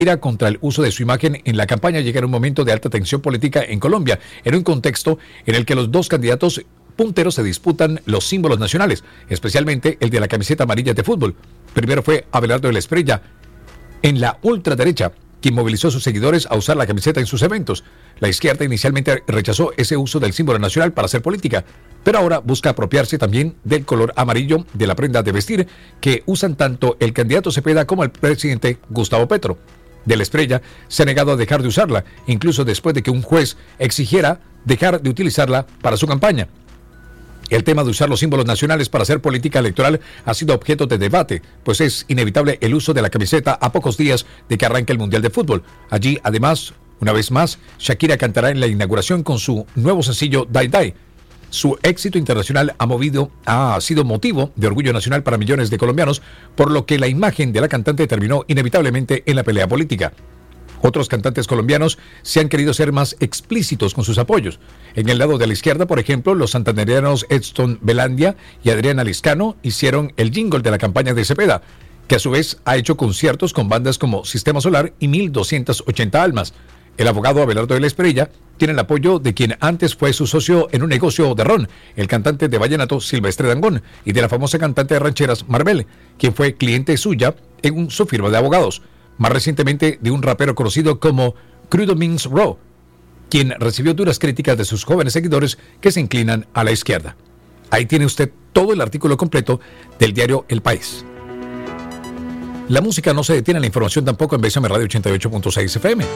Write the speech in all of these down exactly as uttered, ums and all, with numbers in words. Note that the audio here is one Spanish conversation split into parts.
contra el uso de su imagen en la campaña llega en un momento de alta tensión política en Colombia, en un contexto en el que los dos candidatos punteros se disputan los símbolos nacionales, especialmente el de la camiseta amarilla de fútbol. Primero fue Abelardo de la Espriella, en la ultraderecha, quien movilizó a sus seguidores a usar la camiseta en sus eventos. La izquierda inicialmente rechazó ese uso del símbolo nacional para hacer política, pero ahora busca apropiarse también del color amarillo de la prenda de vestir que usan tanto el candidato Cepeda como el presidente Gustavo Petro. De la Espriella se ha negado a dejar de usarla, incluso después de que un juez exigiera dejar de utilizarla para su campaña. El tema de usar los símbolos nacionales para hacer política electoral ha sido objeto de debate, pues es inevitable el uso de la camiseta a pocos días de que arranque el Mundial de Fútbol. Allí, además, una vez más, Shakira cantará en la inauguración con su nuevo sencillo Die Die. Su éxito internacional ha, movido, ha sido motivo de orgullo nacional para millones de colombianos, por lo que la imagen de la cantante terminó inevitablemente en la pelea política. Otros cantantes colombianos se han querido ser más explícitos con sus apoyos. En el lado de la izquierda, por ejemplo, los santandereanos Edson Belandia y Adriana Liscano hicieron el jingle de la campaña de Cepeda, que a su vez ha hecho conciertos con bandas como Sistema Solar y mil doscientas ochenta Almas. El abogado Abelardo de la Espriella tiene el apoyo de quien antes fue su socio en un negocio de ron, el cantante de vallenato Silvestre Dangond, y de la famosa cantante de rancheras Maribel, quien fue cliente suya en su firma de abogados. Más recientemente de un rapero conocido como Crudo Means Raw, quien recibió duras críticas de sus jóvenes seguidores que se inclinan a la izquierda. Ahí tiene usted todo el artículo completo del diario El País. La música no se detiene, la información tampoco en B S M Radio ochenta y ocho punto seis F M.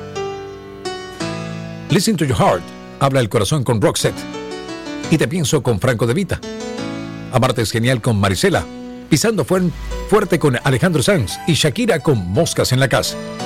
Listen to Your Heart, habla el corazón con Roxette. Y Te Pienso con Franco De Vita. Amarte es genial con Marisela. Pisando fuerte con Alejandro Sanz y Shakira con Moscas en la Casa.